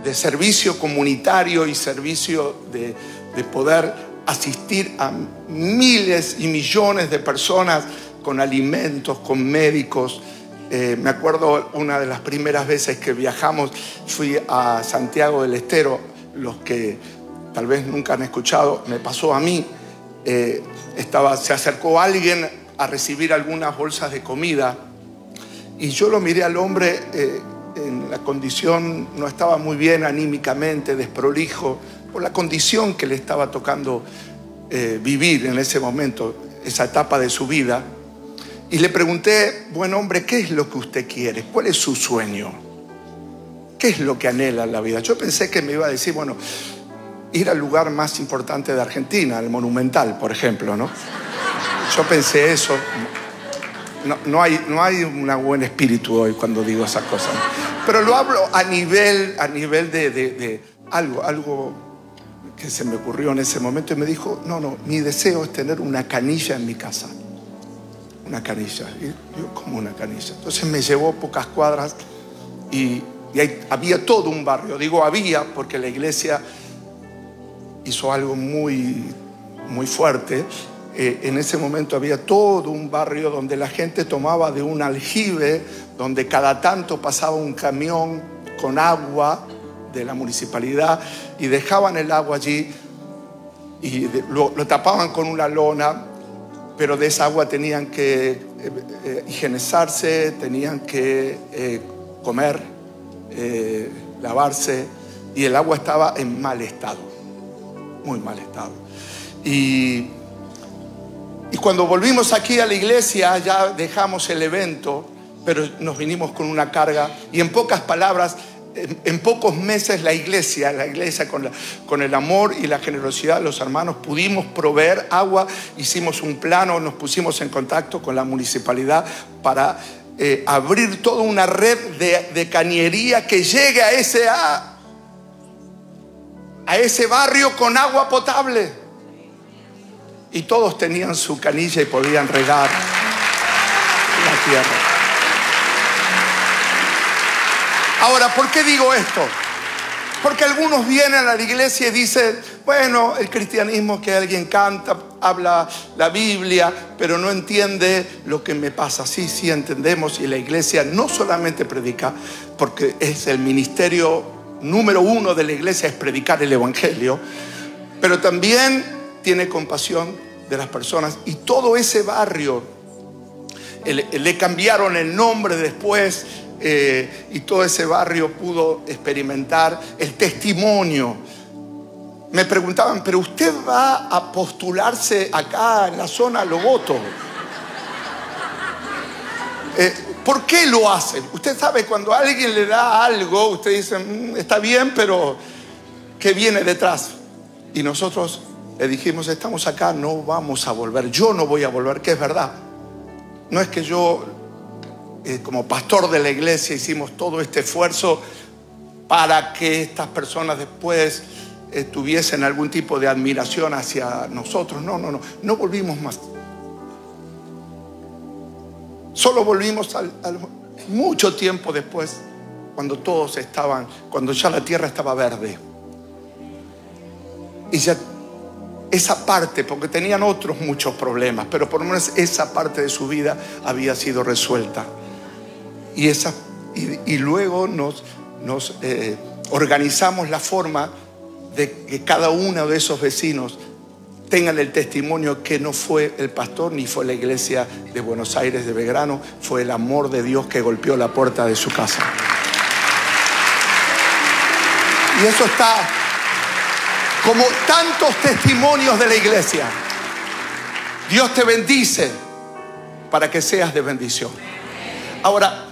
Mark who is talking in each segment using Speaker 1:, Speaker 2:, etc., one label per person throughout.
Speaker 1: de servicio comunitario y servicio de poder asistir a miles y millones de personas con alimentos, con médicos. Me acuerdo una de las primeras veces que viajamos, fui a Santiago del Estero. Los que tal vez nunca han escuchado, me pasó a mí. Se acercó alguien a recibir algunas bolsas de comida y yo lo miré al hombre en la condición, no estaba muy bien anímicamente, desprolijo, por la condición que le estaba tocando vivir en ese momento, esa etapa de su vida. Y le pregunté: buen hombre, ¿qué es lo que usted quiere? ¿Cuál es su sueño? ¿Qué es lo que anhela en la vida? Yo pensé que me iba a decir, bueno, ir al lugar más importante de Argentina, el Monumental, por ejemplo, ¿no? Yo pensé eso. No hay un buen espíritu hoy cuando digo esas cosas. Pero lo hablo a nivel de algo que se me ocurrió en ese momento. Y me dijo: no, mi deseo es tener una canilla en mi casa. Una canilla. Y yo, ¿cómo una canilla? Entonces me llevó pocas cuadras y ahí había todo un barrio. Digo había porque la iglesia hizo algo muy, muy fuerte. En ese momento había todo un barrio donde la gente tomaba de un aljibe, donde cada tanto pasaba un camión con agua de la municipalidad y dejaban el agua allí y lo tapaban con una lona, pero de esa agua tenían que higienizarse, tenían que comer, lavarse, y el agua estaba en mal estado, muy mal estado. Y cuando volvimos aquí a la iglesia, ya dejamos el evento, pero nos vinimos con una carga. Y en pocas palabras, en pocos meses la iglesia con el amor y la generosidad de los hermanos, pudimos proveer agua. Hicimos un plano, nos pusimos en contacto con la municipalidad para abrir toda una red de cañería que llegue a ese barrio con agua potable. Y todos tenían su canilla y podían regar la tierra. Ahora, ¿por qué digo esto? Porque algunos vienen a la iglesia y dicen: bueno, el cristianismo, que alguien canta, habla la Biblia, pero no entiende lo que me pasa. Sí, entendemos, y la iglesia no solamente predica, porque es el ministerio número 1 de la iglesia, es predicar el evangelio, pero también tiene compasión de las personas. Y todo ese barrio le cambiaron el nombre después, y todo ese barrio pudo experimentar el testimonio. Me preguntaban: pero usted va a postularse acá en la zona Loboto, ¿por qué lo hacen? Usted sabe, cuando a alguien le da algo, usted dice: está bien, pero ¿qué viene detrás? Y nosotros le dijimos: estamos acá, no vamos a volver. Yo no voy a volver, que es verdad. No es que yo, como pastor de la iglesia, hicimos todo este esfuerzo para que estas personas después tuviesen algún tipo de admiración hacia nosotros. No volvimos más. Solo volvimos mucho tiempo después, cuando cuando ya la tierra estaba verde. Y ya esa parte, porque tenían otros muchos problemas, pero por lo menos esa parte de su vida había sido resuelta. Y luego nos organizamos la forma de que cada uno de esos vecinos tengan el testimonio que no fue el pastor ni fue la iglesia de Buenos Aires de Belgrano, fue el amor de Dios que golpeó la puerta de su casa. Y eso está como tantos testimonios de la iglesia. Dios te bendice para que seas de bendición. Ahora,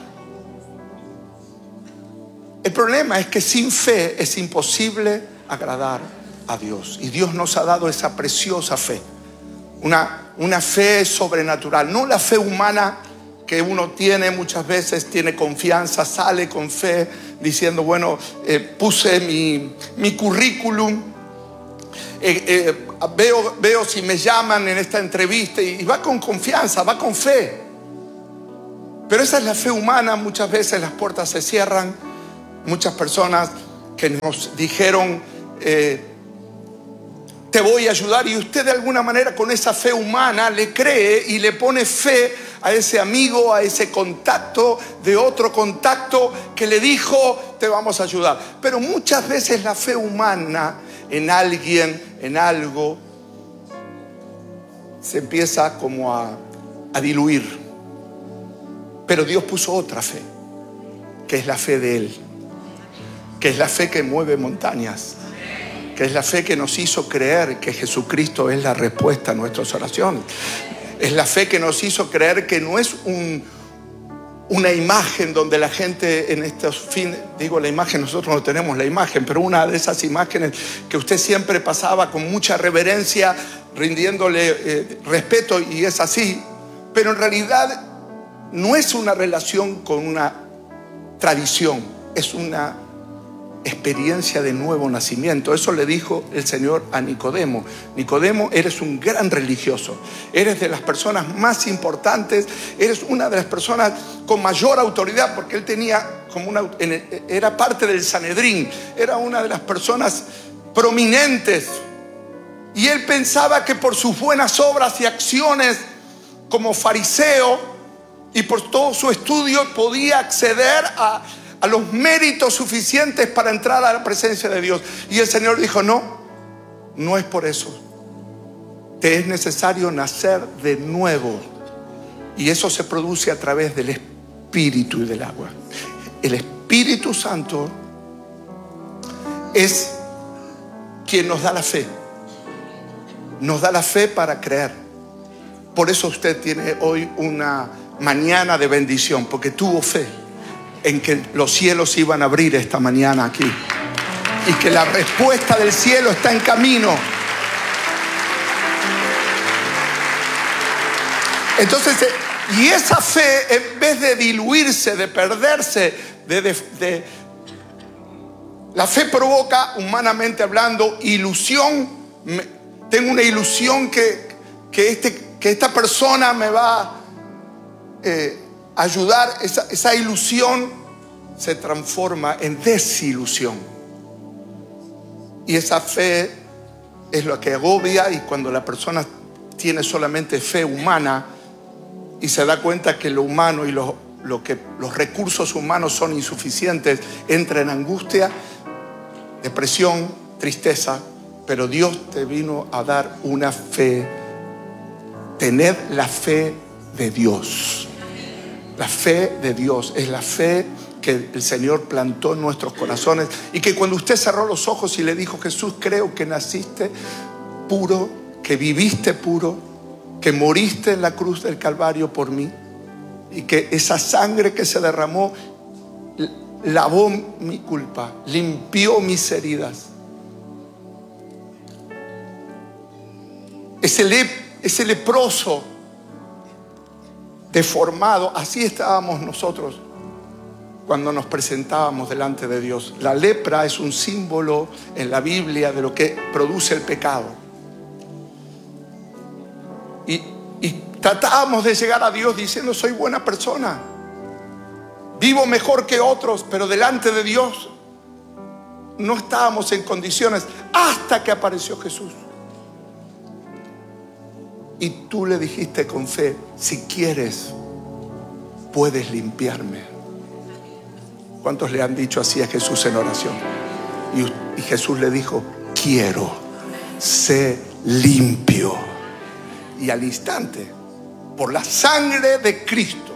Speaker 1: el problema es que sin fe es imposible agradar a Dios. Y Dios nos ha dado esa preciosa fe. Una fe sobrenatural. No la fe humana que uno tiene muchas veces, tiene confianza, sale con fe diciendo: bueno, puse mi currículum. Veo si me llaman en esta entrevista, y va con confianza, va con fe. Pero esa es la fe humana. Muchas veces las puertas se cierran. Muchas personas que nos dijeron, te voy a ayudar, y usted de alguna manera con esa fe humana le cree y le pone fe a ese amigo, a ese contacto de otro contacto que le dijo, te vamos a ayudar. Pero muchas veces la fe humana en alguien, en algo, se empieza como a diluir. Pero Dios puso otra fe, que es la fe de Él, que es la fe que mueve montañas, que es la fe que nos hizo creer que Jesucristo es la respuesta a nuestras oraciones. Es la fe que nos hizo creer que no es una imagen donde la gente en estos fines, digo la imagen, nosotros no tenemos la imagen, pero una de esas imágenes que usted siempre pasaba con mucha reverencia, rindiéndole respeto, y es así, pero en realidad no es una relación con una tradición, es una experiencia de nuevo nacimiento. Eso le dijo el Señor a Nicodemo. Nicodemo, eres un gran religioso, eres de las personas más importantes, eres una de las personas con mayor autoridad, porque él tenía como era parte del Sanedrín, era una de las personas prominentes, y él pensaba que por sus buenas obras y acciones como fariseo y por todo su estudio podía acceder a los méritos suficientes para entrar a la presencia de Dios. Y el Señor dijo, no es por eso. Te es necesario nacer de nuevo. Y eso se produce a través del Espíritu y del agua. El Espíritu Santo es quien nos da la fe. Nos da la fe para creer. Por eso usted tiene hoy una mañana de bendición, porque tuvo fe en que los cielos iban a abrir esta mañana aquí, y que la respuesta del cielo está en camino. Entonces, y esa fe, en vez de diluirse, de perderse, la fe provoca, humanamente hablando, ilusión. Tengo una ilusión que esta persona me va a ayudar. Esa ilusión se transforma en desilusión, y esa fe es lo que agobia. Y cuando la persona tiene solamente fe humana y se da cuenta que lo humano y los recursos humanos son insuficientes, entra en angustia, depresión, tristeza. Pero Dios te vino a dar una fe. Tened la fe de Dios. La fe de Dios es la fe que el Señor plantó en nuestros corazones, y que cuando usted cerró los ojos y le dijo, Jesús, creo que naciste puro, que viviste puro, que moriste en la cruz del Calvario por mí, y que esa sangre que se derramó lavó mi culpa, limpió mis heridas. Ese leproso deformado, así estábamos nosotros cuando nos presentábamos delante de Dios. La lepra es un símbolo en la Biblia de lo que produce el pecado. Y tratábamos de llegar a Dios diciendo, soy buena persona, vivo mejor que otros, pero delante de Dios no estábamos en condiciones, hasta que apareció Jesús. Y tú le dijiste con fe, si quieres, puedes limpiarme. ¿Cuántos le han dicho así a Jesús en oración? Y Jesús le dijo, quiero, sé limpio. Y al instante, por la sangre de Cristo,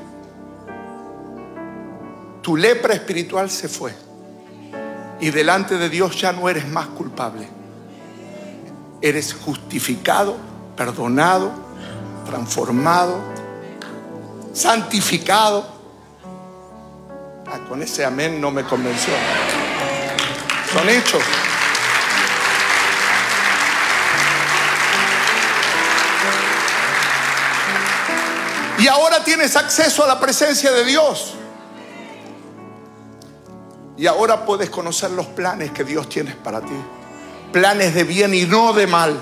Speaker 1: tu lepra espiritual se fue. Y delante de Dios ya no eres más culpable. Eres justificado, perdonado, transformado, santificado. Con ese amén no me convenció. Son hechos. Y ahora tienes acceso a la presencia de Dios. Y ahora puedes conocer los planes que Dios tiene para ti. Planes de bien y no de mal.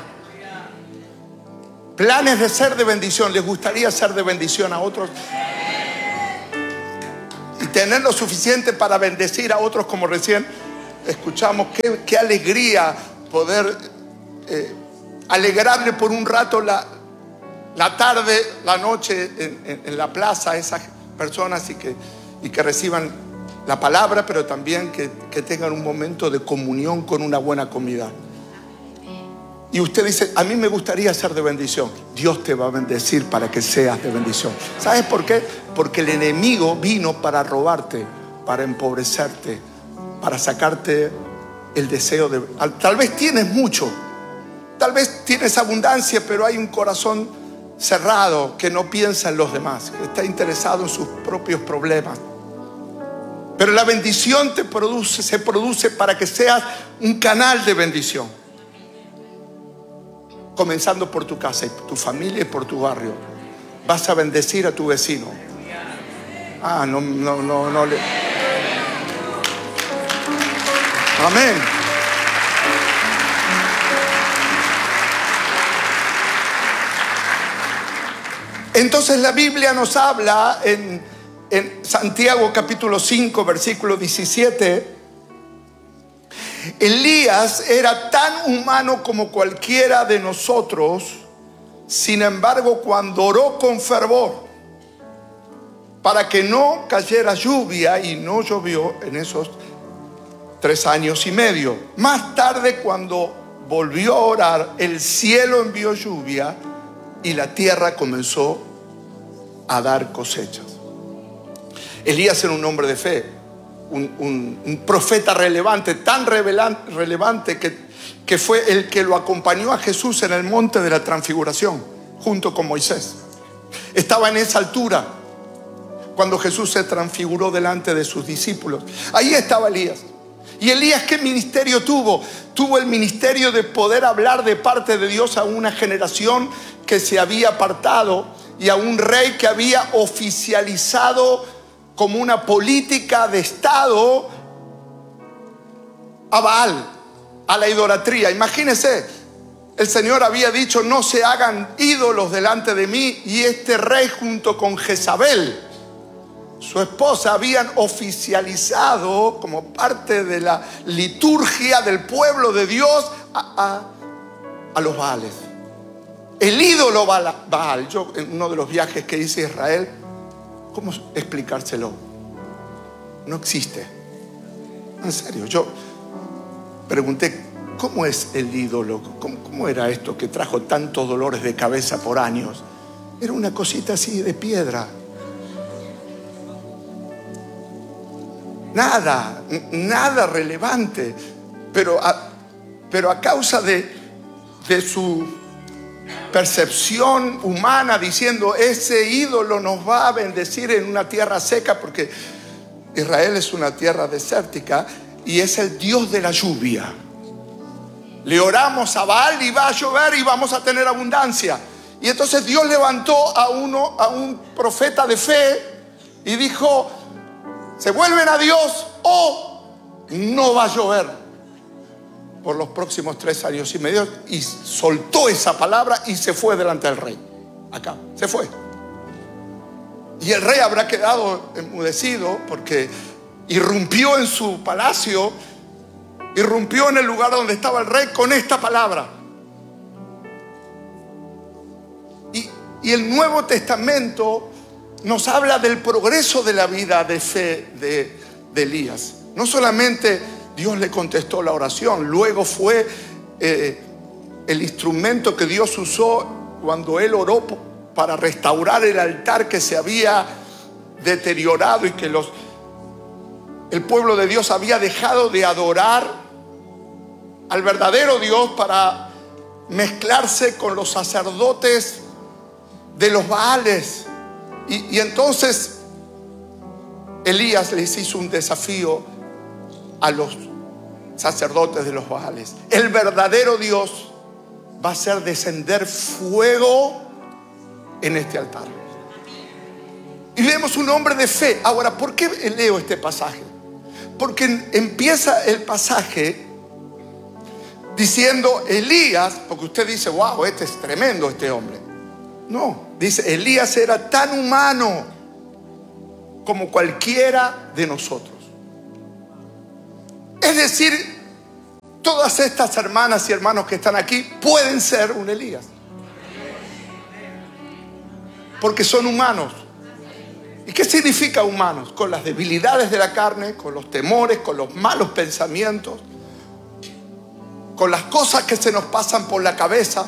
Speaker 1: Planes de ser de bendición. ¿Les gustaría ser de bendición a otros? Y tener lo suficiente para bendecir a otros, como recién escuchamos, qué alegría poder alegrarle por un rato la tarde, la noche en la plaza a esas personas y que reciban la palabra, pero también que tengan un momento de comunión con una buena comida. Y usted dice, a mí me gustaría ser de bendición. Dios te va a bendecir para que seas de bendición. ¿Sabes por qué? Porque el enemigo vino para robarte, para empobrecerte, para sacarte el deseo de... Tal vez tienes mucho, tal vez tienes abundancia, pero hay un corazón cerrado que no piensa en los demás, que está interesado en sus propios problemas. Pero la bendición se produce para que seas un canal de bendición. Comenzando por tu casa y tu familia y por tu barrio. Vas a bendecir a tu vecino. No le... Amén. Entonces la Biblia nos habla en Santiago capítulo 5 versículo 17. Elías era tan humano como cualquiera de nosotros. Sin embargo, cuando oró con fervor para que no cayera lluvia, y no llovió en esos 3 años y medio. Más tarde, cuando volvió a orar, el cielo envió lluvia y la tierra comenzó a dar cosechas. Elías era un hombre de fe, un profeta relevante, tan relevante que fue el que lo acompañó a Jesús en el monte de la transfiguración, junto con Moisés. Estaba en esa altura cuando Jesús se transfiguró delante de sus discípulos. Ahí estaba Elías. ¿Y Elías qué ministerio tuvo? Tuvo el ministerio de poder hablar de parte de Dios a una generación que se había apartado y a un rey que había oficializado como una política de Estado a Baal, a la idolatría. Imagínense, el Señor había dicho: no se hagan ídolos delante de mí, y este rey junto con Jezabel, su esposa, habían oficializado como parte de la liturgia del pueblo de Dios a los Baales. El ídolo Baal. Yo en uno de los viajes que hice a Israel, ¿cómo explicárselo? No existe. En serio, yo pregunté, ¿cómo es el ídolo? ¿Cómo era esto que trajo tantos dolores de cabeza por años? Era una cosita así de piedra. Nada relevante. Pero a causa de su percepción humana, diciendo: ese ídolo nos va a bendecir en una tierra seca, porque Israel es una tierra desértica y es el Dios de la lluvia. Le oramos a Baal y va a llover y vamos a tener abundancia. Y entonces Dios levantó a un profeta de fe y dijo: se vuelven a Dios o no va a llover por los próximos 3 años y medio. Y soltó esa palabra y se fue delante del rey. Acá, se fue. Y el rey habrá quedado enmudecido, porque irrumpió en su palacio, irrumpió en el lugar donde estaba el rey con esta palabra. Y el Nuevo Testamento nos habla del progreso de la vida de fe de Elías. No solamente Dios le contestó la oración, luego fue el instrumento que Dios usó cuando él oró para restaurar el altar que se había deteriorado y que el pueblo de Dios había dejado de adorar al verdadero Dios para mezclarse con los sacerdotes de los Baales. Y entonces Elías les hizo un desafío a los sacerdotes de los Baales. El verdadero Dios va a hacer descender fuego en este altar. Y vemos un hombre de fe. Ahora, ¿por qué leo este pasaje? Porque empieza el pasaje diciendo Elías, porque usted dice: wow, este es tremendo, este hombre. No, dice: Elías era tan humano como cualquiera de nosotros. Es decir, todas estas hermanas y hermanos que están aquí pueden ser un Elías. Porque son humanos. ¿Y qué significa humanos? Con las debilidades de la carne, con los temores, con los malos pensamientos, con las cosas que se nos pasan por la cabeza.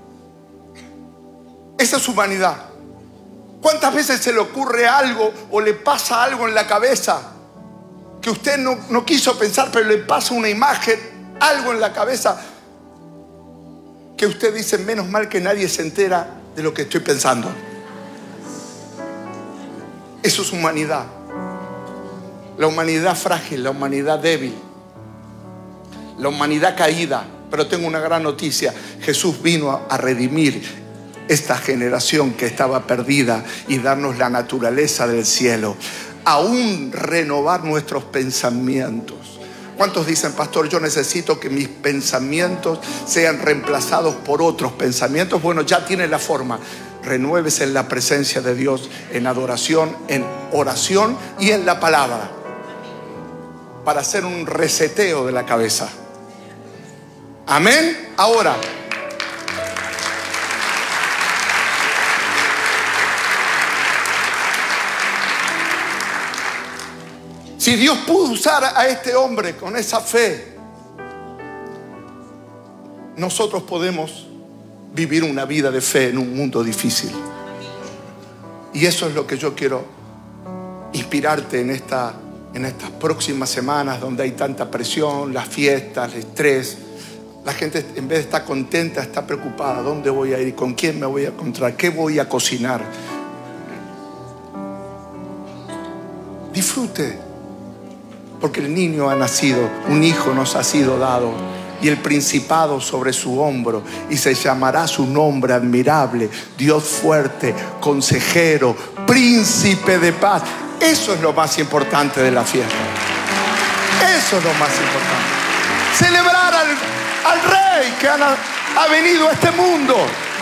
Speaker 1: Esa es humanidad. ¿Cuántas veces se le ocurre algo o le pasa algo en la cabeza que usted no quiso pensar, pero le pasa una imagen, algo en la cabeza, que usted dice, menos mal que nadie se entera de lo que estoy pensando? Eso es humanidad. La humanidad frágil, la humanidad débil, la humanidad caída. Pero tengo una gran noticia. Jesús vino a redimir esta generación que estaba perdida y darnos la naturaleza del cielo. Aún renovar nuestros pensamientos. ¿Cuántos dicen, pastor, yo necesito que mis pensamientos sean reemplazados por otros pensamientos? Bueno, ya tiene la forma. Renuévese en la presencia de Dios, en adoración, en oración y en la palabra, para hacer un reseteo de la cabeza. Amén. Ahora, si Dios pudo usar a este hombre con esa fe, nosotros podemos vivir una vida de fe en un mundo difícil. Y eso es lo que yo quiero inspirarte en estas próximas semanas, donde hay tanta presión, las fiestas, el estrés. La gente, en vez de estar contenta, está preocupada. ¿Dónde voy a ir? ¿Con quién me voy a encontrar? ¿Qué voy a cocinar? Disfrute, porque el niño ha nacido, un hijo nos ha sido dado, y el principado sobre su hombro, y se llamará su nombre admirable, Dios fuerte, consejero, príncipe de paz. Eso es lo más importante de la fiesta. Eso es lo más importante. Celebrar al Rey que ha venido a este mundo.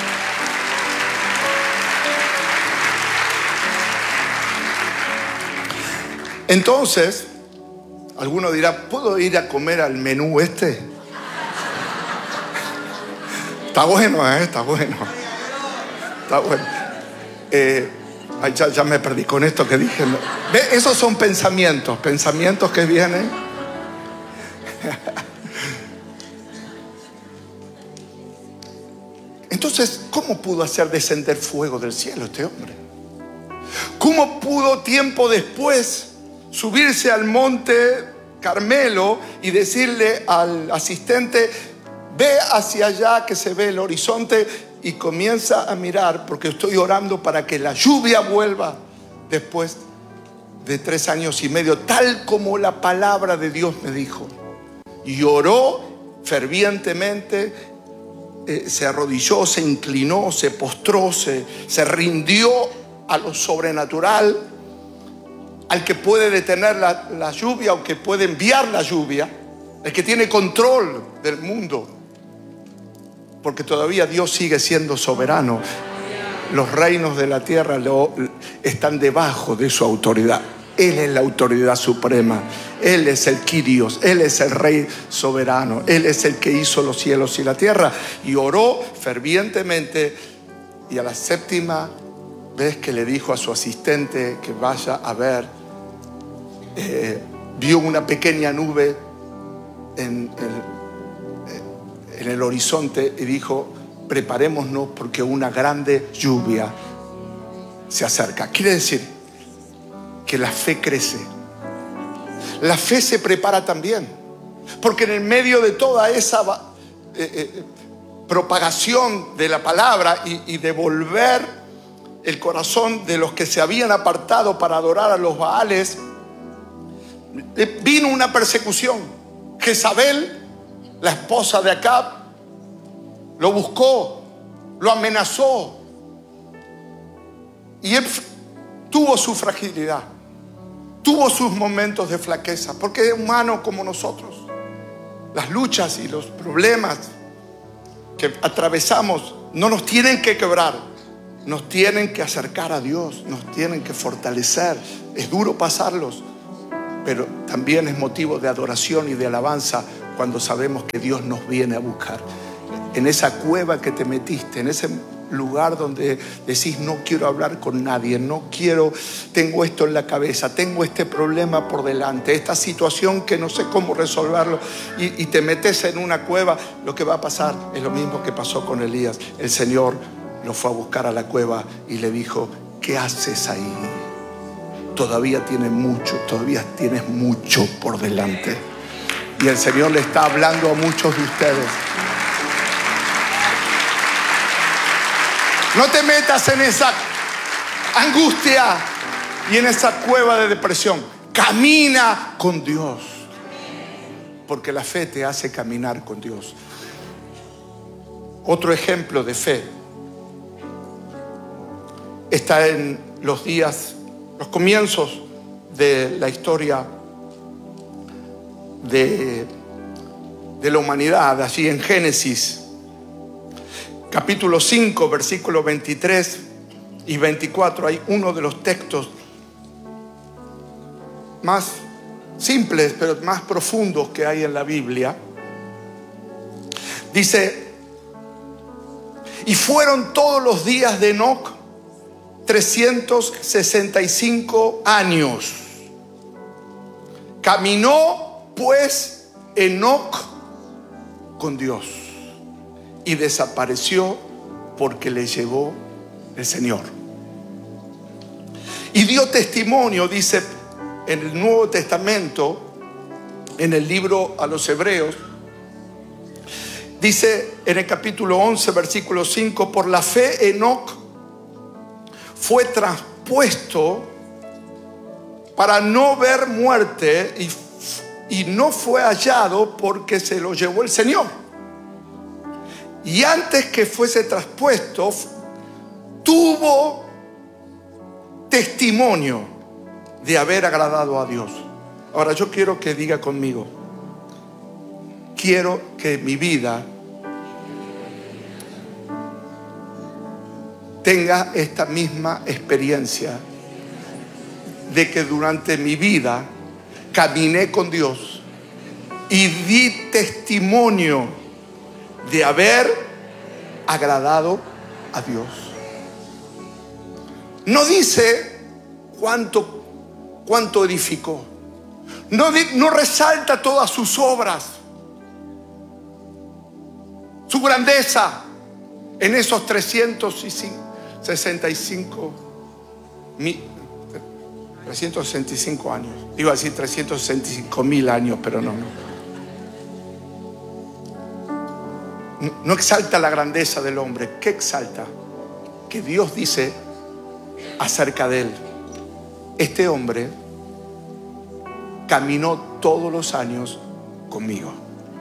Speaker 1: Entonces, alguno dirá, ¿puedo ir a comer al menú este? Está bueno, está bueno. Está bueno. Ya me perdí con esto que dije. ¿Ve? Esos son pensamientos que vienen. Entonces, ¿cómo pudo hacer descender fuego del cielo este hombre? ¿Cómo pudo tiempo después subirse al monte Carmelo y decirle al asistente, ve hacia allá que se ve el horizonte, y comienza a mirar porque estoy orando para que la lluvia vuelva después de 3 años y medio, tal como la palabra de Dios me dijo? Y oró fervientemente, se arrodilló, se inclinó, se postró, se rindió a lo sobrenatural, al que puede detener la lluvia, o que puede enviar la lluvia, el que tiene control del mundo. Porque todavía Dios sigue siendo soberano. Los reinos de la tierra están debajo de su autoridad. Él es la autoridad suprema. Él es el Kyrios. Él es el Rey soberano. Él es el que hizo los cielos y la tierra. Y oró fervientemente. Y a la 7ª vez que le dijo a su asistente que vaya a ver, vio una pequeña nube en el horizonte y dijo, preparémonos porque una grande lluvia se acerca. Quiere decir que la fe crece. La fe se prepara también, porque en el medio de toda esa propagación de la palabra y de volver el corazón de los que se habían apartado para adorar a los Baales, vino una persecución. Jezabel, la esposa de Acab, lo buscó, lo amenazó, y él tuvo su fragilidad, tuvo sus momentos de flaqueza, porque es humano como nosotros. Las luchas y los problemas que atravesamos no nos tienen que quebrar, nos tienen que acercar a Dios, nos tienen que fortalecer. Es duro pasarlos, pero también es motivo de adoración y de alabanza cuando sabemos que Dios nos viene a buscar. En esa cueva que te metiste, en ese lugar donde decís: no quiero hablar con nadie, no quiero, tengo esto en la cabeza, tengo este problema por delante, esta situación que no sé cómo resolverlo, y te metes en una cueva. Lo que va a pasar es lo mismo que pasó con Elías. El Señor lo fue a buscar a la cueva y le dijo: ¿qué haces ahí? Todavía tienes mucho por delante. Y el Señor le está hablando a muchos de ustedes. No te metas en esa angustia y en esa cueva de depresión. Camina con Dios, porque la fe te hace caminar con Dios. Otro ejemplo de fe está en los comienzos de la historia de la humanidad, allí en Génesis capítulo 5, versículos 23 y 24. Hay uno de los textos más simples pero más profundos que hay en la Biblia. Dice: y fueron todos los días de Enoc 365 años. Caminó pues Enoc con Dios y desapareció porque le llevó el Señor. Y dio testimonio, dice en el Nuevo Testamento, en el libro a los Hebreos, dice en el capítulo 11, versículo 5: por la fe Enoc fue traspuesto para no ver muerte y no fue hallado porque se lo llevó el Señor. Y antes que fuese traspuesto, tuvo testimonio de haber agradado a Dios. Ahora yo quiero que diga conmigo: quiero que mi vida tenga esta misma experiencia de que durante mi vida caminé con Dios y di testimonio de haber agradado a Dios. No dice cuánto edificó, no resalta todas sus obras, su grandeza en esos 365 años. Iba a decir 365.000 años, pero no. No exalta la grandeza del hombre. ¿Qué exalta? Que Dios dice acerca de él: este hombre caminó todos los años conmigo.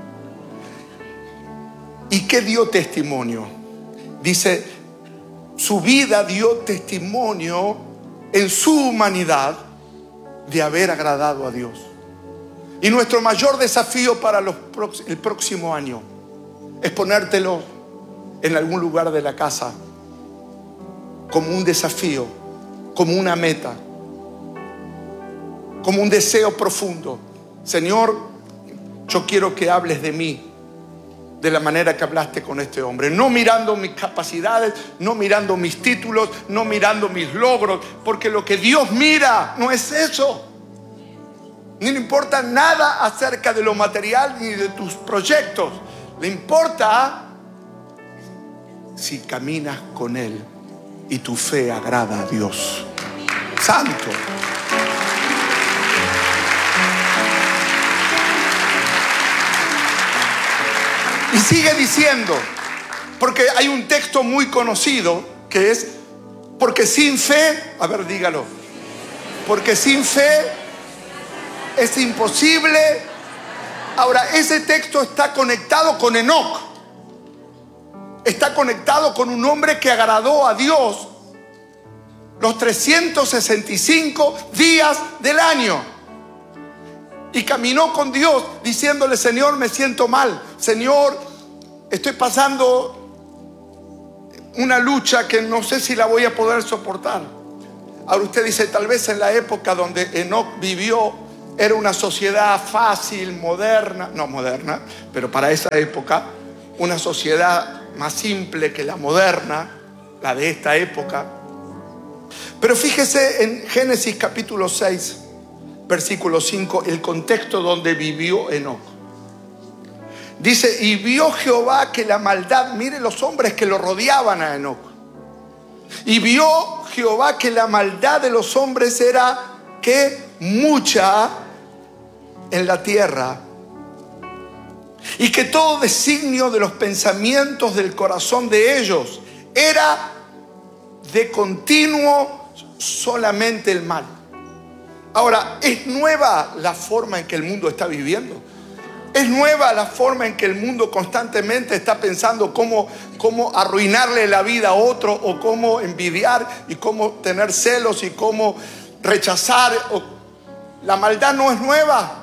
Speaker 1: ¿Y qué dio testimonio? Dice, su vida dio testimonio en su humanidad de haber agradado a Dios. Y nuestro mayor desafío para el próximo año es ponértelo en algún lugar de la casa como un desafío, como una meta, como un deseo profundo. Señor, yo quiero que hables de mí de la manera que hablaste con este hombre, no mirando mis capacidades, no mirando mis títulos, no mirando mis logros, porque lo que Dios mira no es eso. Ni le importa nada acerca de lo material ni de tus proyectos. Le importa si caminas con Él y tu fe agrada a Dios. Santo. Y sigue diciendo, porque hay un texto muy conocido que es: porque sin fe, a ver, dígalo, porque sin fe es imposible. Ahora, ese texto está conectado con Enoc. Está conectado con un hombre que agradó a Dios los 365 días del año. Y caminó con Dios diciéndole: Señor, me siento mal. Señor, estoy pasando una lucha que no sé si la voy a poder soportar. Ahora usted dice, tal vez en la época donde Enoc vivió Era una sociedad fácil, moderna, no moderna, pero para esa época, una sociedad más simple que la moderna, la de esta época. Pero fíjese en Génesis capítulo 6, versículo 5, el contexto donde vivió Enoc. Dice, y vio Jehová que la maldad, mire los hombres que lo rodeaban a Enoc. Y vio Jehová que la maldad de los hombres era que mucha en la tierra, y que todo designio de los pensamientos del corazón de ellos era de continuo solamente el mal. Ahora, ¿es nueva la forma en que el mundo está viviendo? ¿Es nueva la forma en que el mundo constantemente está pensando cómo arruinarle la vida a otro, o cómo envidiar, y cómo tener celos, y cómo rechazar? La maldad no es nueva.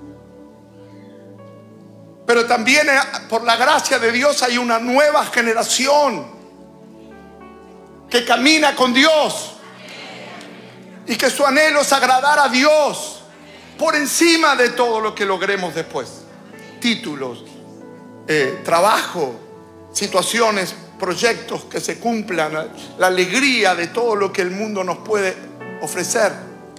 Speaker 1: Pero también, por la gracia de Dios, hay una nueva generación que camina con Dios y que su anhelo es agradar a Dios por encima de todo lo que logremos después. Títulos, trabajo, situaciones, proyectos que se cumplan, la alegría de todo lo que el mundo nos puede ofrecer.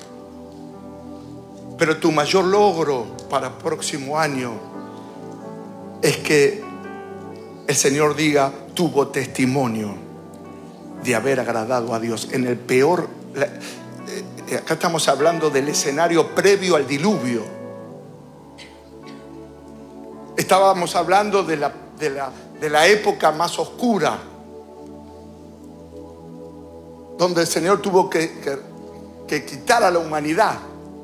Speaker 1: Pero tu mayor logro para el próximo año es que el Señor diga, tuvo testimonio de haber agradado a Dios en el peor. Acá estamos hablando del escenario previo al diluvio. Estábamos hablando de la época más oscura, donde el Señor tuvo que quitar a la humanidad.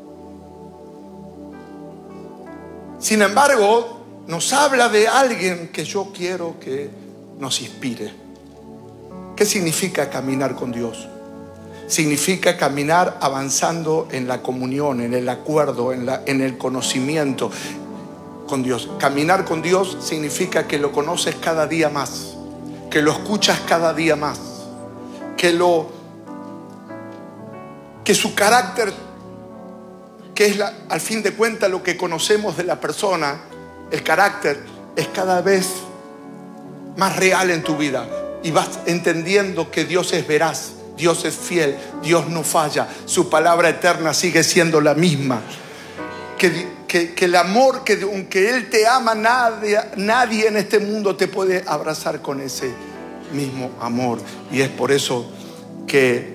Speaker 1: Sin embargo, nos habla de alguien que yo quiero que nos inspire. ¿Qué significa caminar con Dios? Significa caminar avanzando en la comunión, en el acuerdo, en el conocimiento con Dios. Caminar con Dios significa que lo conoces cada día más, que lo escuchas cada día más, que su carácter, que es al fin de cuentas lo que conocemos de la persona, el carácter es cada vez más real en tu vida, y vas entendiendo que Dios es veraz, Dios es fiel, Dios no falla, su palabra eterna sigue siendo la misma. Que el amor, que aunque Él te ama, nadie en este mundo te puede abrazar con ese mismo amor. Y es por eso que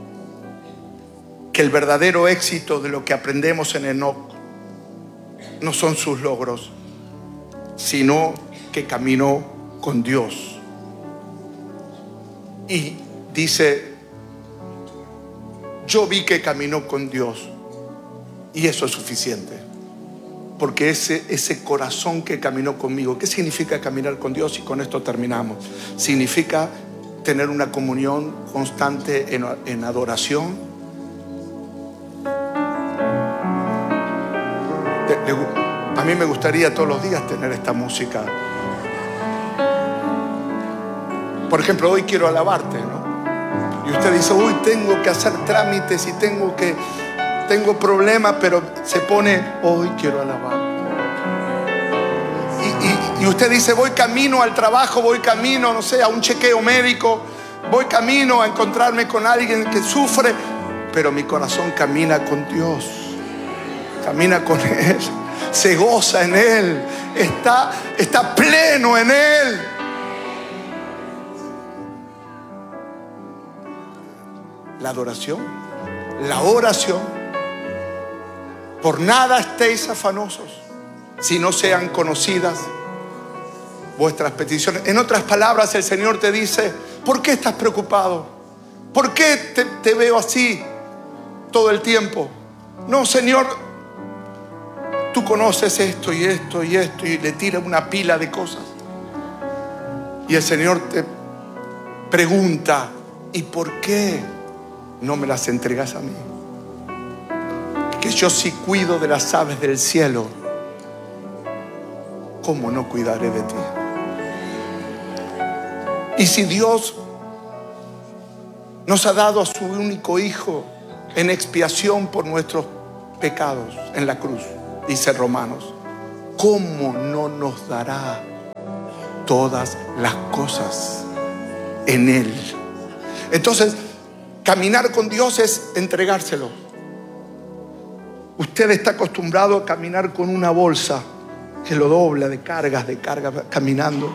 Speaker 1: el verdadero éxito de lo que aprendemos en Enoc no son sus logros, sino que caminó con Dios. Y dice, yo vi que caminó con Dios, y eso es suficiente, porque ese corazón que caminó conmigo. ¿Qué significa caminar con Dios? Y con esto terminamos. Significa tener una comunión constante en adoración. A mí me gustaría todos los días tener esta música. Por ejemplo, hoy quiero alabarte, ¿no? Y usted dice, uy, tengo que hacer trámites y tengo problemas, pero se pone, hoy quiero alabar. Y usted dice, voy camino al trabajo, voy camino, no sé, a un chequeo médico, voy camino a encontrarme con alguien que sufre, pero mi corazón camina con Dios, camina con Él, se goza en Él, está pleno en Él. La adoración, la oración. Por nada estéis afanosos, si no sean conocidas vuestras peticiones. En otras palabras, el Señor te dice, ¿por qué estás preocupado? ¿Por qué te veo así todo el tiempo? No, Señor, tú conoces esto y esto y esto, y le tira una pila de cosas. Y el Señor te pregunta, ¿y por qué no me las entregas a mí? Que yo sí cuido de las aves del cielo, ¿cómo no cuidaré de ti? Y si Dios nos ha dado a su único Hijo en expiación por nuestros pecados en la cruz, dice Romanos, ¿cómo no nos dará todas las cosas en Él? Entonces, caminar con Dios es entregárselo. Usted está acostumbrado a caminar con una bolsa que lo dobla de cargas, caminando,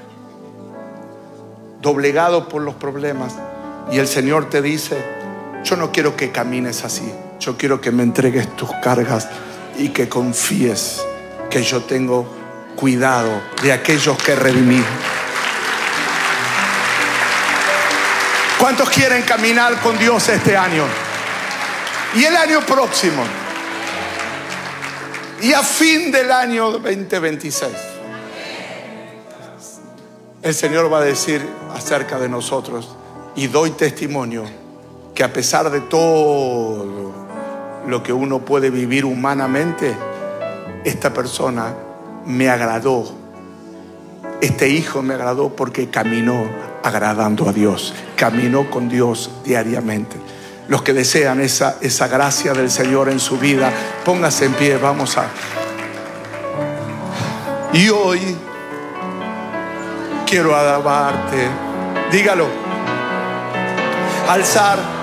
Speaker 1: doblegado por los problemas. Y el Señor te dice, yo no quiero que camines así. Yo quiero que me entregues tus cargas y que confíes que yo tengo cuidado de aquellos que redimí. ¿Cuántos quieren caminar con Dios este año? Y el año próximo. Y a fin del año 2026. El Señor va a decir acerca de nosotros, y doy testimonio que a pesar de todo lo que uno puede vivir humanamente, esta persona me agradó. Este hijo me agradó porque caminó agradando a Dios, caminó con Dios diariamente. Los que desean esa gracia del Señor en su vida, póngase en pie, vamos a... Y hoy quiero alabarte, dígalo, alzar